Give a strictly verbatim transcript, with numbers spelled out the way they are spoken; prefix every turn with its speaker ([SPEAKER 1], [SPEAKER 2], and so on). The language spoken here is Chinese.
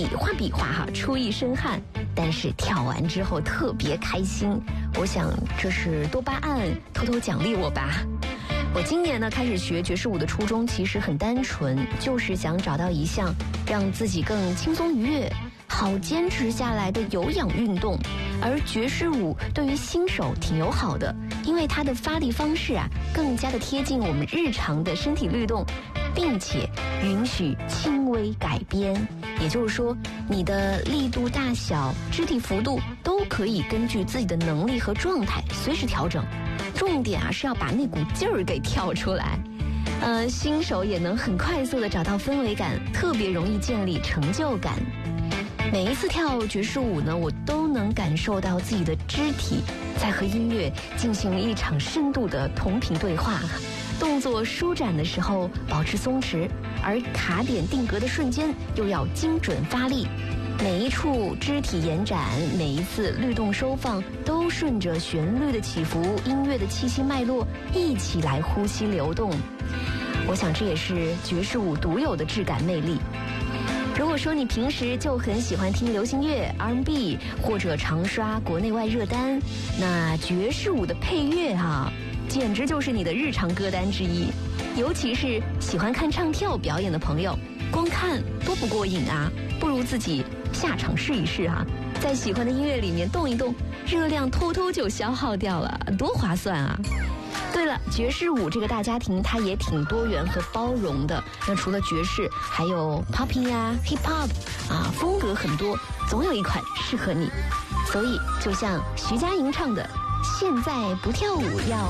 [SPEAKER 1] 比划比划哈，出一身汗，但是跳完之后特别开心。我想这是多巴胺偷偷奖励我吧。我今年呢开始学爵士舞的初衷其实很单纯，就是想找到一项让自己更轻松愉悦、好坚持下来的有氧运动。而爵士舞对于新手挺友好的，因为它的发力方式啊更加的贴近我们日常的身体律动，并且允许轻微改编。也就是说，你的力度大小、肢体幅度都可以根据自己的能力和状态随时调整。重点啊是要把那股劲儿给跳出来。呃，新手也能很快速的找到氛围感，特别容易建立成就感。每一次跳爵士舞呢，我都能感受到自己的肢体在和音乐进行一场深度的同频对话。动作舒展的时候保持松弛，而卡点定格的瞬间又要精准发力。每一处肢体延展，每一次律动收放，都顺着旋律的起伏、音乐的气息脉络一起来呼吸流动。我想这也是爵士舞独有的质感魅力。如果说你平时就很喜欢听流行乐 R and B 或者常刷国内外热单，那爵士舞的配乐啊简直就是你的日常歌单之一。尤其是喜欢看唱跳表演的朋友，光看多不过瘾啊，不如自己下场试一试啊，在喜欢的音乐里面动一动，热量偷偷就消耗掉了，多划算啊。对了，爵士舞这个大家庭它也挺多元和包容的，那除了爵士还有 popping 啊 hip hop 啊，风格很多，总有一款适合你。所以就像徐佳莹唱的，现在不跳舞要